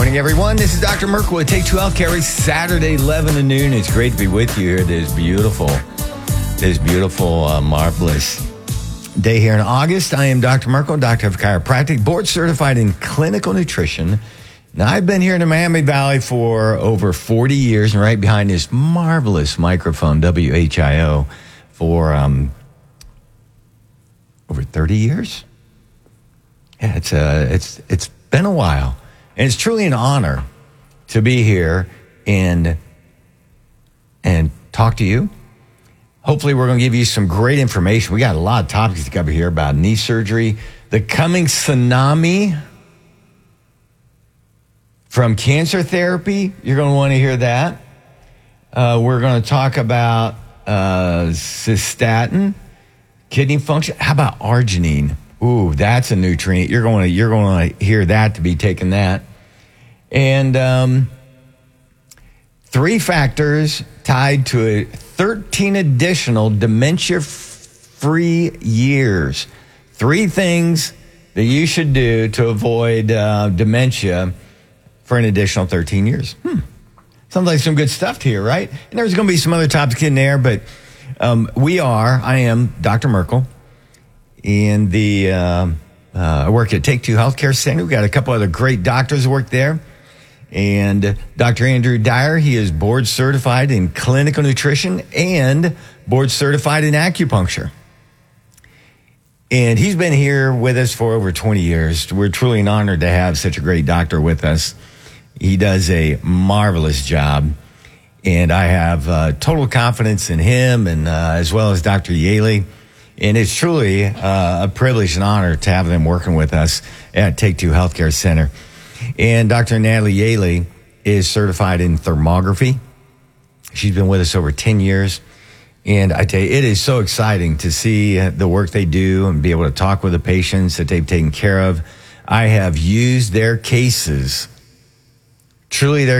morning, everyone. This is Dr. Merkel with Take Two Healthcare. Every Saturday, 11 to noon. It's great to be with you here. This beautiful, marvelous day here in August. I am Dr. Merkel, Doctor of Chiropractic, board certified in clinical nutrition. Now, I've been here in the Miami Valley for over 40 years, and right behind this marvelous microphone, WHIO, for over 30 years. Yeah, it's been a while. And it's truly an honor to be here and talk to you. Hopefully, we're going to give you some great information. We got a lot of topics to cover here about knee surgery, the coming tsunami from cancer therapy. You're going to want to hear that. We're going to talk about cystatin, kidney function. How about arginine? Ooh, that's a nutrient. You're going to hear that to be taking that. And 3 factors tied to 13 additional dementia-free years. 3 things that you should do to avoid dementia for an additional 13 years. Sounds like some good stuff here, right? And there's going to be some other topics in there, but I am Dr. Merkel. And I work at Take Two Healthcare Center. We've got a couple other great doctors who work there. And Dr. Andrew Dyer, he is board certified in clinical nutrition and board certified in acupuncture. And he's been here with us for over 20 years. We're truly honored to have such a great doctor with us. He does a marvelous job. And I have total confidence in him and as well as Dr. Yaley. And it's truly a privilege and honor to have them working with us at Take Two Healthcare Center. And Dr. Natalie Yaley is certified in thermography. She's been with us over 10 years. And I tell you, it is so exciting to see the work they do and be able to talk with the patients that they've taken care of. I have used their cases, truly their